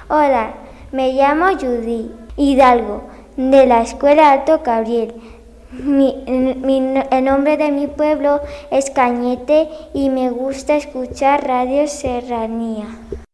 Hola, me llamo Judy Hidalgo, de la Escuela Alto Gabriel. El nombre de mi pueblo es Cañete y me gusta escuchar Radio Serranía.